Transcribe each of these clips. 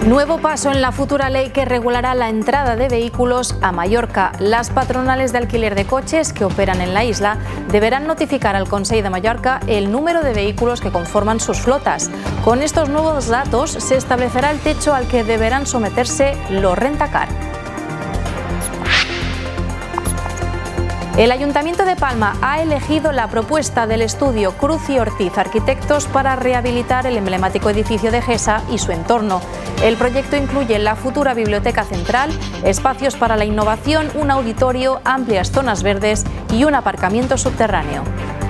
Nuevo paso en la futura ley que regulará la entrada de vehículos a Mallorca. Las patronales de alquiler de coches que operan en la isla deberán notificar al Consell de Mallorca el número de vehículos que conforman sus flotas. Con estos nuevos datos se establecerá el techo al que deberán someterse los rentacar. El Ayuntamiento de Palma ha elegido la propuesta del estudio Cruz y Ortiz Arquitectos para rehabilitar el emblemático edificio de Gesa y su entorno. El proyecto incluye la futura biblioteca central, espacios para la innovación, un auditorio, amplias zonas verdes y un aparcamiento subterráneo.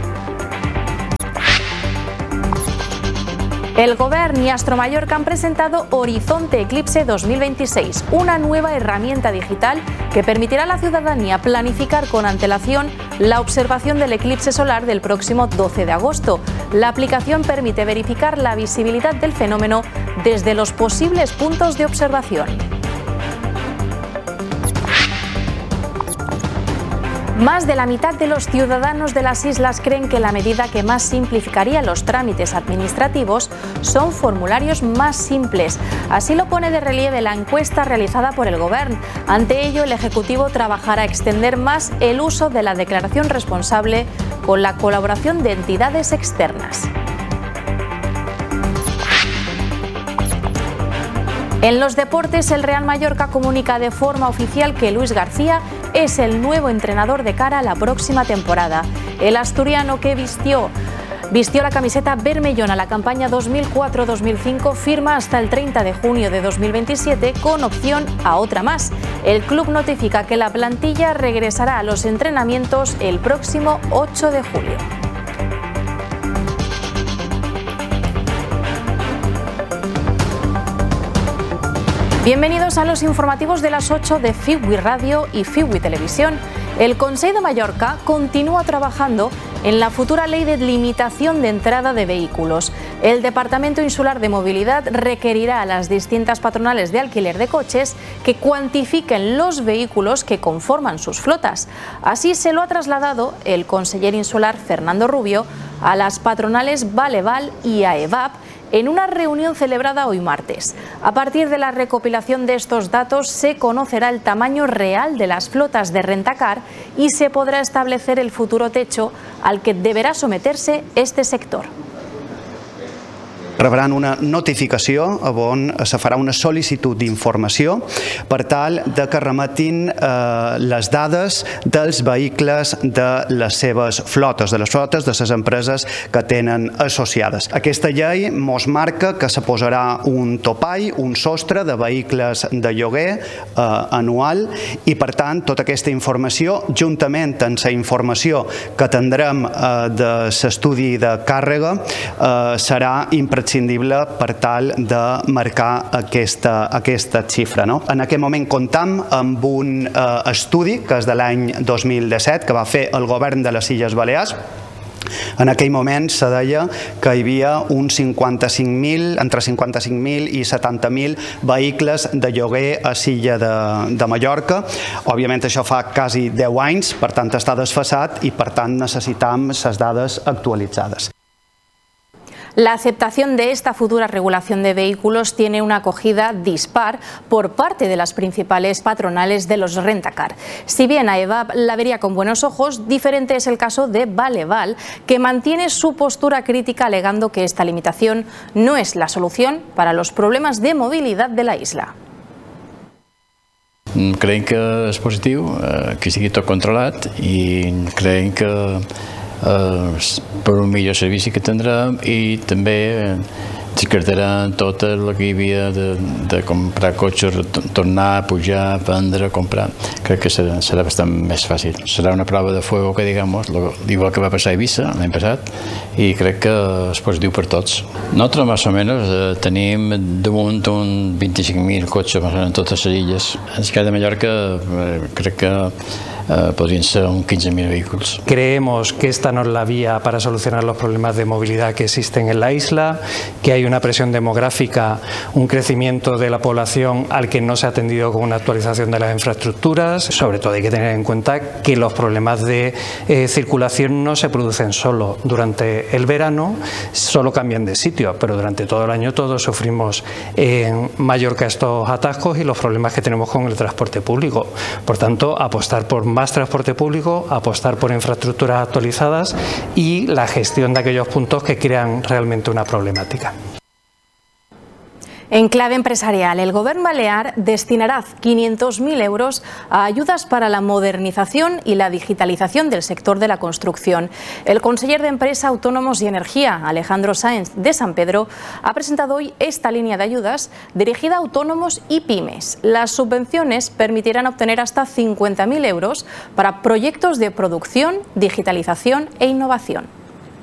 El Govern y Astromallorca han presentado Horizonte Eclipse 2026, una nueva herramienta digital que permitirá a la ciudadanía planificar con antelación la observación del eclipse solar del próximo 12 de agosto. La aplicación permite verificar la visibilidad del fenómeno desde los posibles puntos de observación. Más de la mitad de los ciudadanos de las islas creen que la medida que más simplificaría los trámites administrativos son formularios más simples. Así lo pone de relieve la encuesta realizada por el Govern. Ante ello, el Ejecutivo trabajará a extender más el uso de la declaración responsable con la colaboración de entidades externas. En los deportes, el Real Mallorca comunica de forma oficial que Luis García es el nuevo entrenador de cara a la próxima temporada. El asturiano que vistió la camiseta vermellona la campaña 2004-2005 firma hasta el 30 de junio de 2027 con opción a otra más. El club notifica que la plantilla regresará a los entrenamientos el próximo 8 de julio. Bienvenidos a los informativos de las 8 de FIWI Radio y FIWI Televisión. El Consell de Mallorca continúa trabajando en la futura ley de limitación de entrada de vehículos. El Departamento Insular de Movilidad requerirá a las distintas patronales de alquiler de coches que cuantifiquen los vehículos que conforman sus flotas. Así se lo ha trasladado el conseller insular Fernando Rubio a las patronales Valeval y AEVAP en una reunión celebrada hoy martes. A partir de la recopilación de estos datos se conocerá el tamaño real de las flotas de rentacar y se podrà establecer el futuro techo al que deberà someterse este sector. Rebran una notificació on se farà una sol·licitud d'informació per tal de que remetin les dades dels vehicles de les seves flotes, de les flotes de les empreses que tenen associades. Aquesta llei mos marca que se posarà un topall, un sostre de vehicles de lloguer anual i, per tant, tota aquesta informació, juntament amb la informació que tindrem de l'estudi de càrrega, serà imprescindible per tal de marcar aquesta xifra. En aquest moment comptam amb un estudi que és de l'any 2017 que va fer el Govern de les Illes Balears. En aquell moment se deia que hi havia uns 55.000, entre 55.000 i 70.000 vehicles de lloguer a l'illa de Mallorca. Òbviament això fa quasi 10 anys, per tant està desfasat i per tant necessitam les dades actualitzades. La aceptación de esta futura regulación de vehículos tiene una acogida dispar por parte de las principales patronales de los rentacar. Si bien AEVAP la vería con buenos ojos, diferente es el caso de Valeval, que mantiene su postura crítica alegando que esta limitación no es la solución para los problemas de movilidad de la isla. Creiem que és positiu, que sigui tot controlat i creiem que per un millor servici que tindrem i també descartarem tot el que hi havia de comprar cotxes, tornar, pujar, vendre, comprar. Crec que serà bastant més fàcil. Serà una prova de fuego, que digamos, igual que va passar a Eivissa l'any passat, i crec que és positiu per tots. Nosaltres, més o menys, tenim damunt d'un 25.000 cotxes en totes les illes. En el cas de Mallorca, crec que podrien ser uns 15.000 vehículos. Creemos que esta no es la vía para solucionar los problemas de movilidad que existen en la isla, que hay una presión demográfica, un crecimiento de la población al que no se ha atendido con una actualización de las infraestructuras. Sobre todo hay que tener en cuenta que los problemas de circulación no se producen solo durante el verano, solo cambian de sitio, pero durante todo el año todos sufrimos en Mallorca estos atascos y los problemas que tenemos con el transporte público. Por tanto, apostar por más transporte público, apostar por infraestructuras actualizadas y la gestión de aquellos puntos que crean realmente una problemática. En clave empresarial, el Govern balear destinará 500.000 euros a ayudas para la modernización y la digitalización del sector de la construcción. El conseller de Empresa, Autónomos y Energía, Alejandro Sáenz de San Pedro, ha presentado hoy esta línea de ayudas dirigida a autónomos y pymes. Las subvenciones permitirán obtener hasta 50.000 euros para proyectos de producción, digitalización e innovación.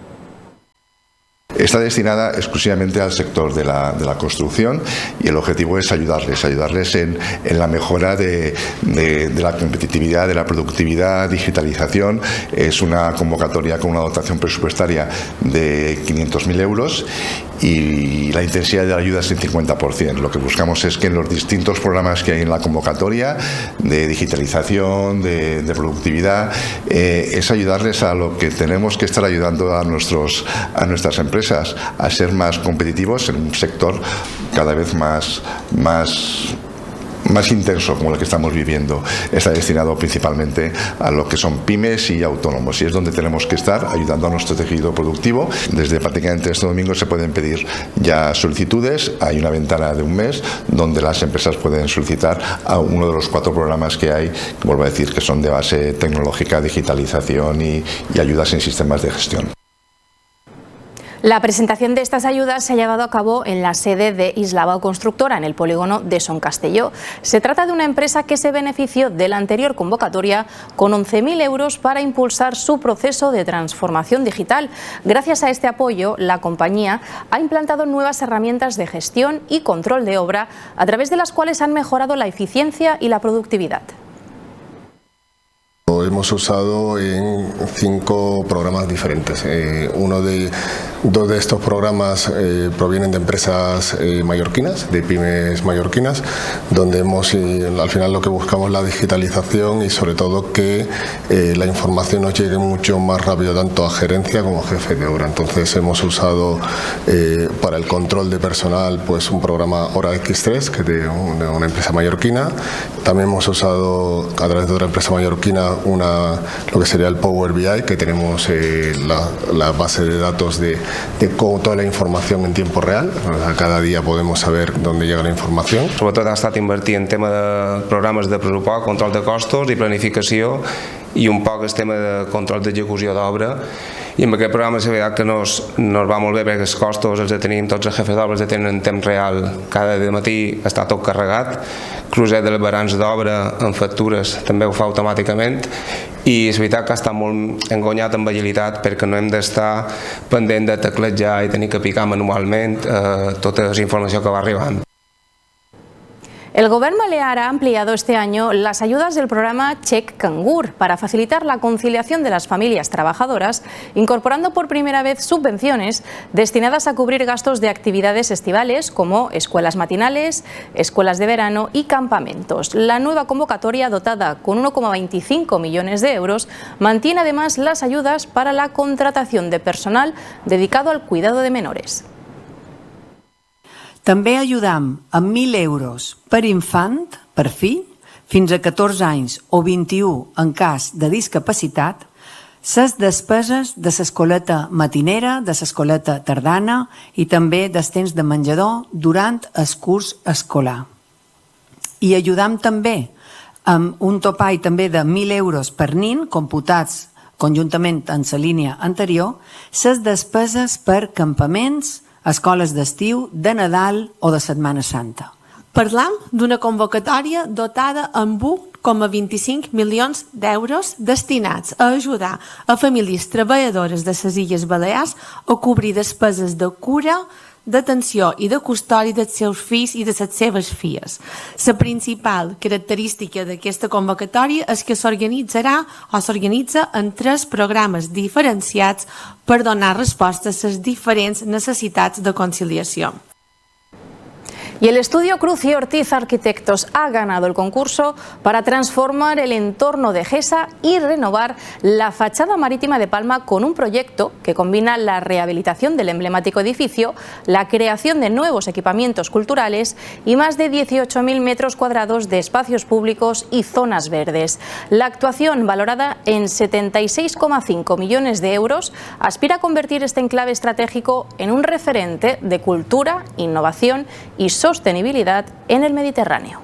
Está destinada exclusivamente al sector de la construcción y el objetivo es ayudarles en la mejora de la competitividad, de la productividad, digitalización. Es una convocatoria con una dotación presupuestaria de 500.000 euros y la intensidad de la ayuda es del 50%. Lo que buscamos es que en los distintos programas que hay en la convocatoria de digitalización, de productividad, es ayudarles a lo que tenemos que estar ayudando a nuestras empresas, a ser más competitivos en un sector cada vez más intenso como el que estamos viviendo. Está destinado principalmente a lo que son pymes y autónomos y es donde tenemos que estar ayudando a nuestro tejido productivo. Desde prácticamente este domingo se pueden pedir ya solicitudes, hay una ventana de un mes donde las empresas pueden solicitar a uno de los 4 programas que hay, que vuelvo a decir que son de base tecnológica, digitalización y ayudas en sistemas de gestión. La presentación de estas ayudas se ha llevado a cabo en la sede de Islabao Constructora, en el polígono de Son Castelló. Se trata de una empresa que se benefició de la anterior convocatoria con 11.000 euros para impulsar su proceso de transformación digital. Gracias a este apoyo, la compañía ha implantado nuevas herramientas de gestión y control de obra, a través de las cuales han mejorado la eficiencia y la productividad. Lo hemos usado en 5 programas diferentes. Dos de estos programas provienen de empresas mallorquinas, de pymes mallorquinas, donde al final lo que buscamos es la digitalización y sobre todo que la información nos llegue mucho más rápido tanto a gerencia como a jefe de obra. Entonces hemos usado para el control de personal pues un programa Hora X3, que es de una empresa mallorquina. También hemos usado a través de otra empresa mallorquina lo que sería el Power BI, que tenemos la base de datos de toda la información en tiempo real. Cada día podemos saber dónde llega la informació. Sobretot ha estat invertir en tema de programes de pressupost, control de costos i planificació i un poc el tema de control d'execució d'obra. I amb aquest programa s'ha veure que nos va molt bé perquè els costos els tenim, tots els jefes d'obra els tenen en temps real, cada matí està tot carregat, inclús del balanç d'obra en factures també ho fa automàticament i és veritat que està molt engonyat amb agilitat perquè no hem d'estar pendent de teclejar i tenir que picar manualment tota la informació que va arribant. El Govern balear ha ampliado este año las ayudas del programa Check Cangur para facilitar la conciliación de las familias trabajadoras, incorporando por primera vez subvenciones destinadas a cubrir gastos de actividades estivales como escuelas matinales, escuelas de verano y campamentos. La nueva convocatoria, dotada con 1,25 millones de euros, mantiene además las ayudas para la contratación de personal dedicado al cuidado de menores. També ajudam amb 1.000 euros per infant, per fill, fins a 14 anys o 21 en cas de discapacitat, les despeses de l'escoleta matinera, de l'escoleta tardana i també dels temps de menjador durant el curs escolar. I ajudam també amb un topall també de 1.000 euros per nin, computats conjuntament en la línia anterior, les despeses per campaments, escoles d'estiu, de Nadal o de Setmana Santa. Parlam d'una convocatòria dotada amb 1,25 milions d'euros destinats a ajudar a famílies treballadores de les Illes Balears a cobrir despeses de cura, d'atenció i de custòdia dels seus fills i de les seves filles. La principal característica d'aquesta convocatòria és que s'organitza en 3 programes diferenciats per donar resposta a les diferents necessitats de conciliació. Y el estudio Cruz y Ortiz Arquitectos ha ganado el concurso para transformar el entorno de Gesa y renovar la fachada marítima de Palma con un proyecto que combina la rehabilitación del emblemático edificio, la creación de nuevos equipamientos culturales y más de 18.000 metros cuadrados de espacios públicos y zonas verdes. La actuación, valorada en 76,5 millones de euros, aspira a convertir este enclave estratégico en un referente de cultura, innovación y sostenibilitat en el Mediterrani.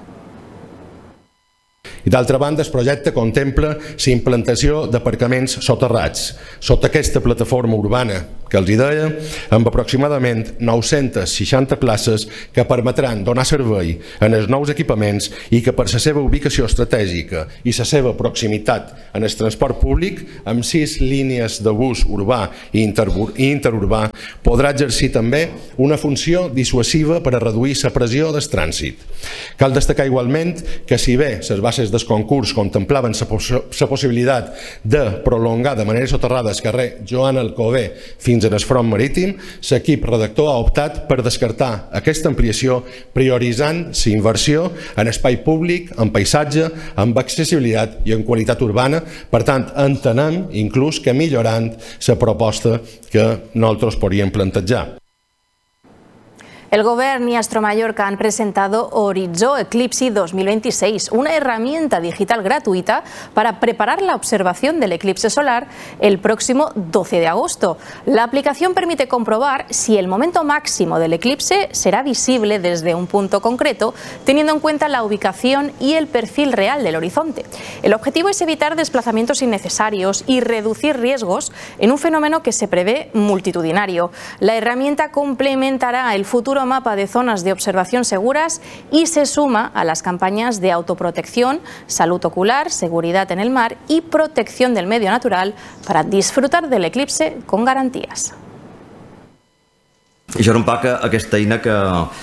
I d'altra banda, el projecte contempla la implantació d'aparcaments soterrats sota aquesta plataforma urbana que els deia, amb aproximadament 960 places que permetran donar servei en els nous equipaments i que per la seva ubicació estratègica i la seva proximitat en el transport públic, amb 6 línies de bus urbà i interurbà, podrà exercir també una funció dissuasiva per a reduir la pressió del trànsit. Cal destacar igualment que si bé les bases del concurs contemplaven la possibilitat de prolongar de manera soterrada el carrer Joan Alcover fins en el front marítim, l'equip redactor ha optat per descartar aquesta ampliació prioritzant la inversió en espai públic, en paisatge, en accessibilitat i en qualitat urbana. Per tant, entenem inclús que millorant la proposta que nosaltres podríem plantejar. El Govern y Astromallorca han presentado Horizó Eclipse 2026, una herramienta digital gratuita para preparar la observación del eclipse solar el próximo 12 de agosto. La aplicación permite comprobar si el momento máximo del eclipse será visible desde un punto concreto, teniendo en cuenta la ubicación y el perfil real del horizonte. El objetivo es evitar desplazamientos innecesarios y reducir riesgos en un fenómeno que se prevé multitudinario. La herramienta complementará el futuro mapa de zonas de observación seguras y se suma a las campañas de autoprotección, salud ocular, seguridad en el mar y protección del medio natural para disfrutar del eclipse con garantías. Això era un poc aquesta eina que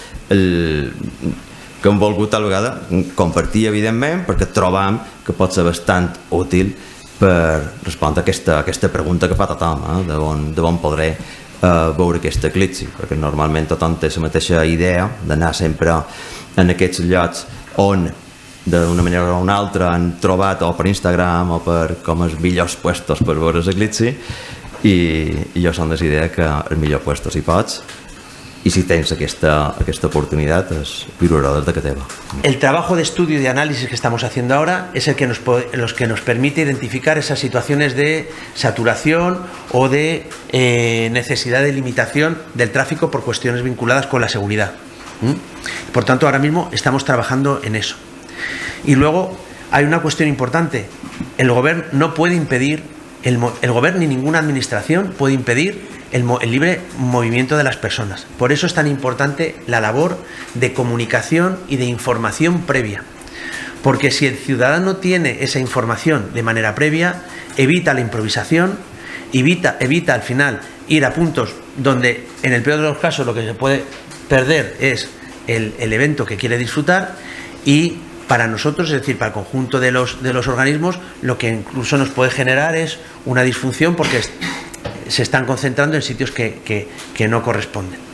hem volgut tal vegada compartir, evidentment, perquè trobam que pot ser bastant útil per respondre a aquesta pregunta que fa tothom, d'on podré veure aquest eclipsi, perquè normalment tothom té la mateixa idea d'anar sempre en aquests llocs on d'una manera o una altra han trobat o per Instagram o per com els millors puestos per veure l'eclipsi, i jo som de la idea que el millor puesto si pots y si tienes esta oportunidad, es viure desde que te va. El trabajo de estudio y de análisis que estamos haciendo ahora es el que nos permite identificar esas situaciones de saturación o de necesidad de limitación del tráfico por cuestiones vinculadas con la seguridad. Por tanto, ahora mismo estamos trabajando en eso. Y luego hay una cuestión importante. El gobierno no puede impedir, el gobierno ni ninguna administración puede impedir el libre movimiento de las personas. Por eso es tan importante la labor de comunicación y de información previa. Porque si el ciudadano tiene esa información de manera previa, evita la improvisación, evita al final ir a puntos donde en el peor de los casos lo que se puede perder es el evento que quiere disfrutar, y para nosotros, es decir, para el conjunto de los organismos, lo que incluso nos puede generar es una disfunción porque se están concentrando en sitios que no corresponden.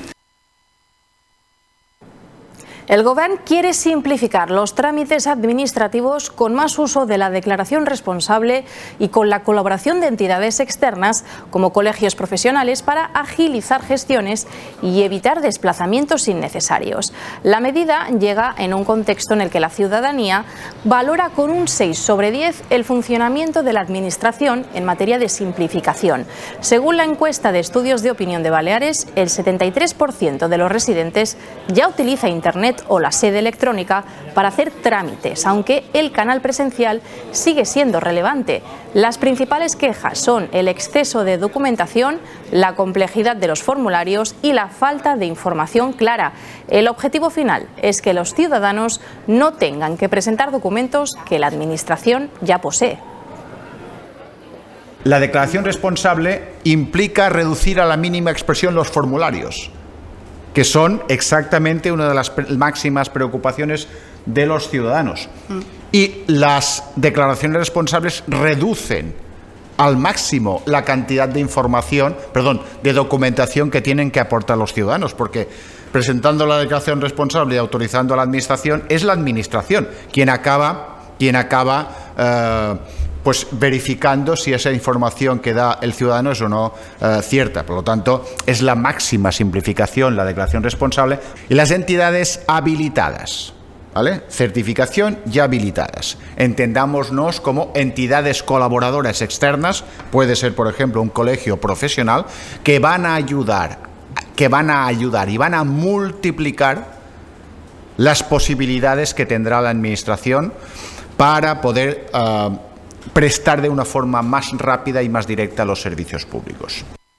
El Govern quiere simplificar los trámites administrativos con más uso de la declaración responsable y con la colaboración de entidades externas como colegios profesionales para agilizar gestiones y evitar desplazamientos innecesarios. La medida llega en un contexto en el que la ciudadanía valora con un 6 sobre 10 el funcionamiento de la Administración en materia de simplificación. Según la encuesta de estudios de opinión de Baleares, el 73% de los residentes ya utiliza Internet o la sede electrónica para hacer trámites, aunque el canal presencial sigue siendo relevante. Las principales quejas son el exceso de documentación, la complejidad de los formularios y la falta de información clara. El objetivo final es que los ciudadanos no tengan que presentar documentos que la Administración ya posee. La declaración responsable implica reducir a la mínima expresión los formularios. que son exactamente una de las máximas preocupaciones de los ciudadanos. Y las declaraciones responsables reducen al máximo la cantidad de información, de documentación que tienen que aportar los ciudadanos, porque presentando la declaración responsable y autorizando a la Administración, es la Administración quien acaba pues verificando si esa información que da el ciudadano es o no cierta. Por lo tanto, es la máxima simplificación la declaración responsable. Y las entidades habilitadas, ¿vale? Certificación y habilitadas. Entendámonos como entidades colaboradoras externas, puede ser, por ejemplo, un colegio profesional, que van a ayudar y van a multiplicar las posibilidades que tendrá la Administración para poder prestar de una forma más rápida y más directa los servicios públicos.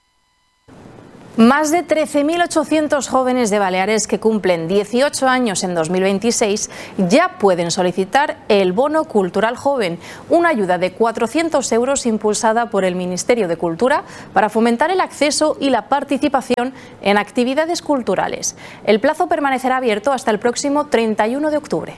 Más de 13.800 jóvenes de Baleares que cumplen 18 años en 2026 ya pueden solicitar el Bono Cultural Joven, una ayuda de 400 euros impulsada por el Ministerio de Cultura para fomentar el acceso y la participación en actividades culturales. El plazo permanecerá abierto hasta el próximo 31 de octubre.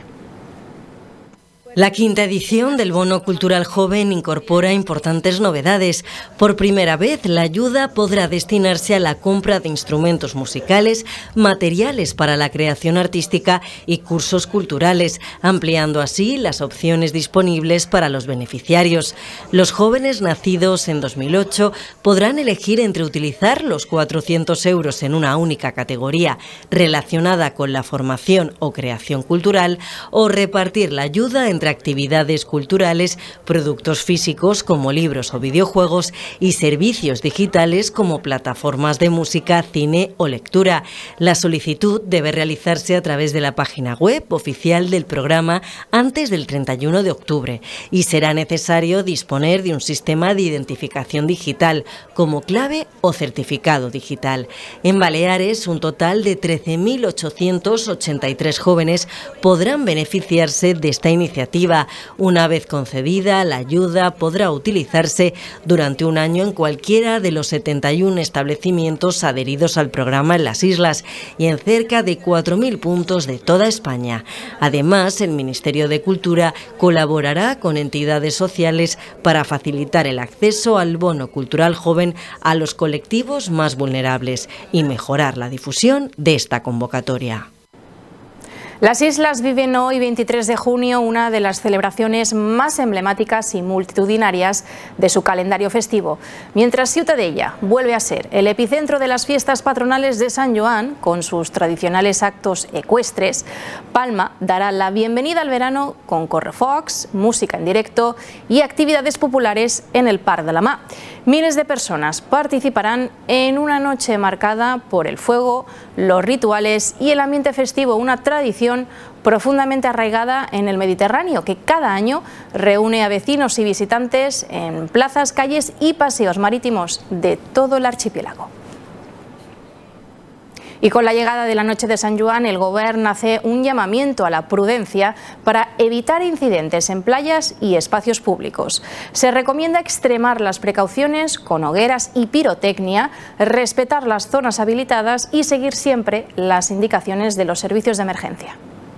La quinta edición del Bono Cultural Joven incorpora importantes novedades. Por primera vez, la ayuda podrá destinarse a la compra de instrumentos musicales, materiales para la creación artística y cursos culturales, ampliando así las opciones disponibles para los beneficiarios. Los jóvenes nacidos en 2008 podrán elegir entre utilizar los 400 euros en una única categoría relacionada con la formación o creación cultural o repartir la ayuda entre actividades culturales, productos físicos como libros o videojuegos y servicios digitales como plataformas de música, cine o lectura. La solicitud debe realizarse a través de la página web oficial del programa antes del 31 de octubre y será necesario disponer de un sistema de identificación digital como clave o certificado digital. En Baleares, un total de 13.883 jóvenes podrán beneficiarse de esta iniciativa. Una vez concedida, la ayuda podrá utilizarse durante un año en cualquiera de los 71 establecimientos adheridos al programa en las islas y en cerca de 4.000 puntos de toda España. Además, el Ministerio de Cultura colaborará con entidades sociales para facilitar el acceso al Bono Cultural Joven a los colectivos más vulnerables y mejorar la difusión de esta convocatoria. Las islas viven hoy, 23 de junio, una de las celebraciones más emblemáticas y multitudinarias de su calendario festivo. Mientras Ciutadella vuelve a ser el epicentro de las fiestas patronales de San Joan, con sus tradicionales actos ecuestres, Palma dará la bienvenida al verano con correfocs, música en directo y actividades populares en el Parc de la Mar. Miles de personas participarán en una noche marcada por el fuego, los rituales y el ambiente festivo, una tradición profundamente arraigada en el Mediterráneo, que cada año reúne a vecinos y visitantes en plazas, calles y paseos marítimos de todo el archipiélago. Y con la llegada de la noche de San Joan, el Gobierno hace un llamamiento a la prudencia para evitar incidentes en playas y espacios públicos. Se recomienda extremar las precauciones con hogueras y pirotecnia, respetar las zonas habilitadas y seguir siempre las indicaciones de los servicios de emergencia.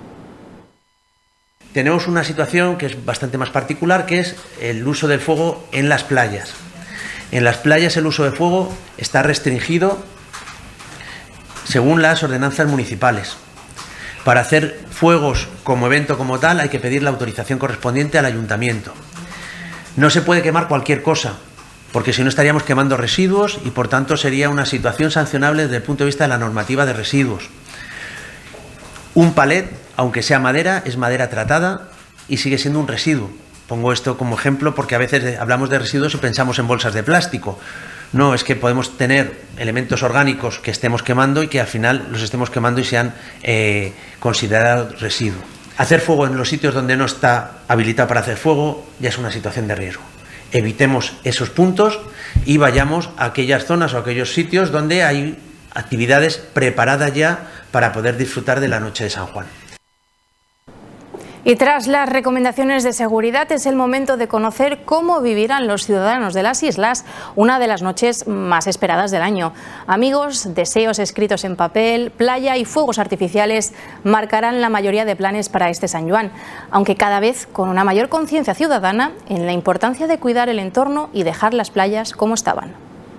Tenemos una situación que es bastante más particular, que es el uso del fuego en las playas. En las playas el uso de fuego está restringido según las ordenanzas municipales. Para hacer fuegos como evento como tal hay que pedir la autorización correspondiente al ayuntamiento. No se puede quemar cualquier cosa, porque si no estaríamos quemando residuos y por tanto sería una situación sancionable desde el punto de vista de la normativa de residuos. Un palet, aunque sea madera, es madera tratada y sigue siendo un residuo. Pongo esto como ejemplo porque a veces hablamos de residuos y pensamos en bolsas de plástico. No, es que podemos tener elementos orgánicos que estemos quemando y que al final los estemos quemando y sean considerados residuos. Hacer fuego en los sitios donde no está habilitado para hacer fuego ya es una situación de riesgo. Evitemos esos puntos y vayamos a aquellas zonas o a aquellos sitios donde hay actividades preparadas ya para poder disfrutar de la noche de San Juan. Y tras las recomendaciones de seguridad es el momento de conocer cómo vivirán los ciudadanos de las islas una de las noches más esperadas del año. Amigos, deseos escritos en papel, playa y fuegos artificiales marcarán la mayoría de planes para este San Juan, aunque cada vez con una mayor conciencia ciudadana en la importancia de cuidar el entorno y dejar las playas como estaban.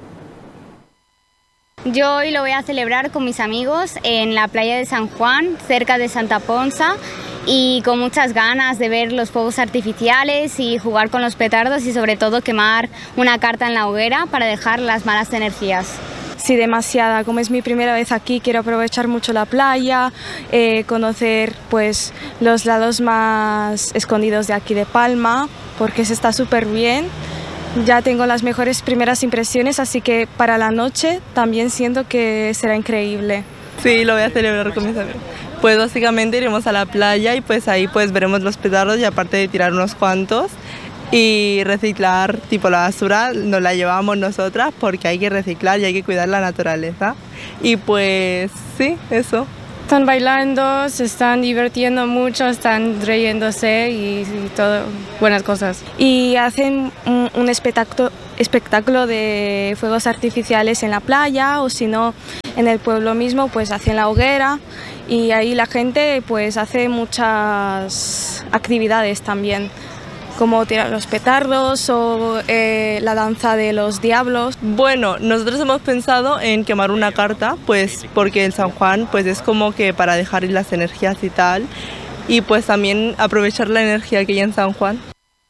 Yo hoy lo voy a celebrar con mis amigos en la playa de San Juan, cerca de Santa Ponsa, y con muchas ganas de ver los fuegos artificiales y jugar con los petardos y sobre todo quemar una carta en la hoguera para dejar las malas energías. Sí, demasiada. Como es mi primera vez aquí, quiero aprovechar mucho la playa, conocer pues los lados más escondidos de aquí de Palma, porque se está súper bien. Ya tengo las mejores primeras impresiones, así que para la noche también siento que será increíble. Sí, lo voy a celebrar con mis amigos. Pues básicamente iremos a la playa y pues ahí pues veremos los petardos y aparte de tirar unos cuantos y reciclar, tipo la basura nos la llevamos nosotras porque hay que reciclar y hay que cuidar la naturaleza. Y pues sí, eso. Están bailando, se están divirtiendo mucho, están riéndose y todo, buenas cosas. Y hacen un espectáculo de fuegos artificiales en la playa o si no en el pueblo mismo pues hacen la hoguera y ahí la gente pues hace muchas actividades también, como tirar los petardos o la danza de los diablos. Bueno, nosotros hemos pensado en quemar una carta, pues porque el San Juan pues es como que para dejar las energías y tal, y pues también aprovechar la energía que hay en San Juan.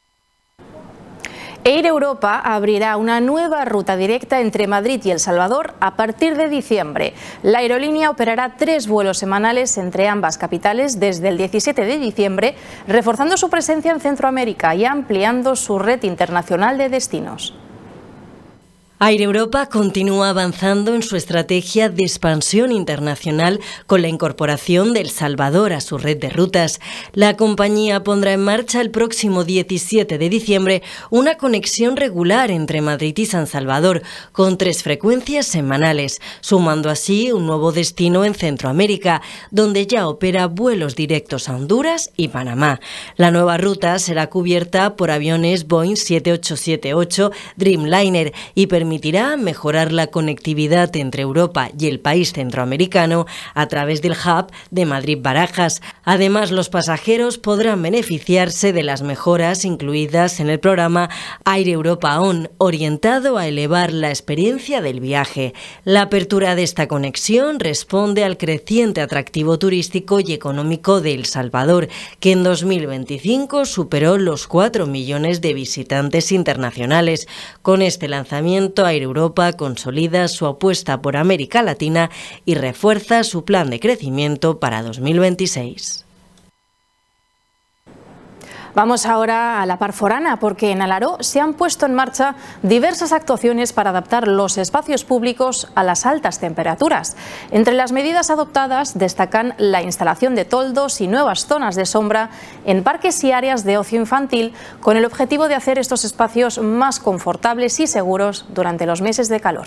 Air Europa abrirá una nueva ruta directa entre Madrid y El Salvador a partir de diciembre. La aerolínea operará 3 vuelos semanales entre ambas capitales desde el 17 de diciembre, reforzando su presencia en Centroamérica y ampliando su red internacional de destinos. Air Europa continúa avanzando en su estrategia de expansión internacional con la incorporación de El Salvador a su red de rutas. La compañía pondrá en marcha el próximo 17 de diciembre una conexión regular entre Madrid y San Salvador, con 3 frecuencias semanales, sumando así un nuevo destino en Centroamérica, donde ya opera vuelos directos a Honduras y Panamá. La nueva ruta será cubierta por aviones Boeing 7878 Dreamliner y permitirá mejorar la conectividad entre Europa y el país centroamericano a través del hub de Madrid-Barajas. Además, los pasajeros podrán beneficiarse de las mejoras incluidas en el programa Air Europa On, orientado a elevar la experiencia del viaje. La apertura de esta conexión responde al creciente atractivo turístico y económico de El Salvador, que en 2025 superó los 4 millones de visitantes internacionales. Con este lanzamiento, Air Europa consolida su apuesta por América Latina y refuerza su plan de crecimiento para 2026. Vamos ahora a la Part Forana, porque en Alaró se han puesto en marcha diversas actuaciones para adaptar los espacios públicos a las altas temperaturas. Entre las medidas adoptadas destacan la instalación de toldos y nuevas zonas de sombra en parques y áreas de ocio infantil, con el objetivo de hacer estos espacios más confortables y seguros durante los meses de calor.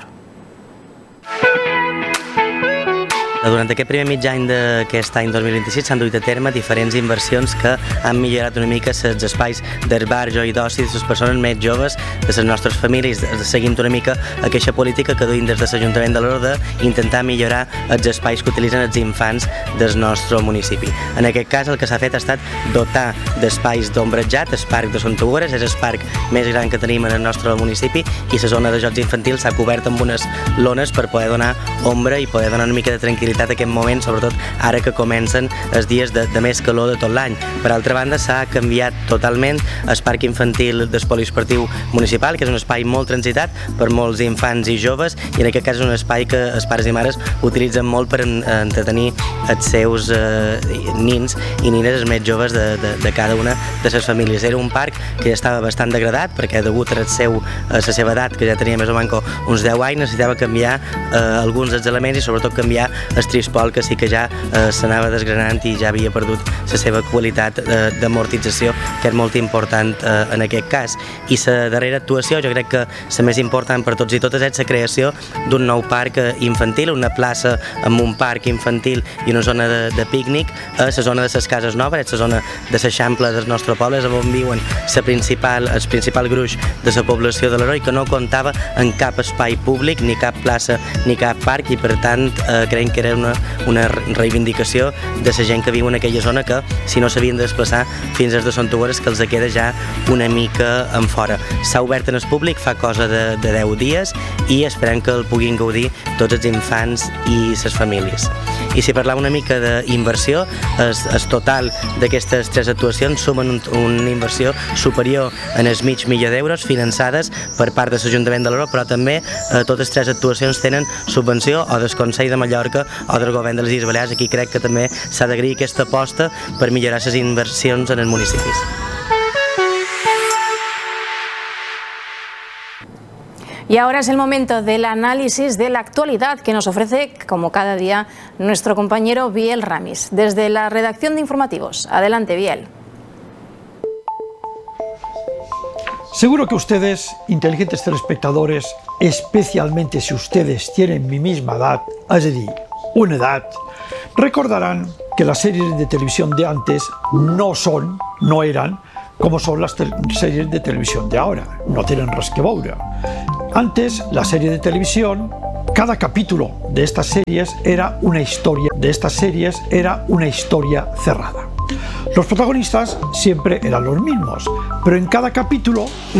Durant aquest primer mig any d'aquest any 2026 s'han duit a terme diferents inversions que han millorat una mica els espais d'esbarjo i d'oci de les persones més joves, de les nostres famílies, seguint una mica aquesta política que duim des de l'Ajuntament de l'Alaró d'intentar millorar els espais que utilitzen els infants del nostre municipi. En aquest cas el que s'ha fet ha estat dotar d'espais d'ombrejat, el parc de Sontagores, és el parc més gran que tenim en el nostre municipi i la zona de jocs infantils s'ha cobert amb unes lones per poder donar ombra i poder donar una mica de tranquil·litat aquest moment, sobretot ara que comencen els dies de més calor de tot l'any. Per altra banda, s'ha canviat totalment el parc infantil del poliesportiu municipal, que és un espai molt transitat per molts infants i joves, i en aquest cas és un espai que els pares i mares utilitzen molt per entretenir els seus nins i nines, els més joves de cada una de les famílies. Era un parc que ja estava bastant degradat, perquè degut a la seva edat, que ja tenia més o menys uns 10 anys, necessitava canviar alguns dels elements i sobretot canviar el el Trispol, que sí que ja s'anava desgranant i ja havia perdut la seva qualitat d'amortització, que és molt important en aquest cas. I la darrera actuació, jo crec que la més important per tots i totes, és la creació d'un nou parc infantil, una plaça amb un parc infantil i una zona de pícnic a la zona de les Cases Noves, és la zona de l'Eixample del nostre poble, és on viuen el principal gruix de la població de l'Heroi, que no comptava en cap espai públic, ni cap plaça, ni cap parc, i per tant creiem que era una reivindicació de la gent que viu en aquella zona, que si no s'havien de desplaçar fins a de Sontogores, que els queda ja una mica en fora. S'ha obert en el públic fa cosa de 10 dies i esperem que el puguin gaudir tots els infants i les famílies. I si parlem una mica d'inversió, el total d'aquestes 3 actuacions sumen una inversió superior en el $500.000 finançades per part de l'Ajuntament de l'Heroi, però també totes 3 actuacions tenen subvenció o del Consell de Mallorca o del Govern de les Illes Balears. Aquí crec que també s'ha d'agrair aquesta aposta per millorar les inversions en els municipis. Y ahora es el momento del análisis de la actualidad que nos ofrece, como cada día, nuestro compañero Biel Ramis, desde la redacción de informativos. Adelante, Biel. Seguro que ustedes, inteligentes telespectadores, especialmente si ustedes tienen mi misma edad, es decir, una edad, recordarán que las series de televisión de antes no eran como son las series de televisión de ahora, no tienen res que veure. Antes, la serie de televisión, cada capítulo de estas series era una historia cerrada. Los protagonistas siempre eran los mismos, pero en cada capítulo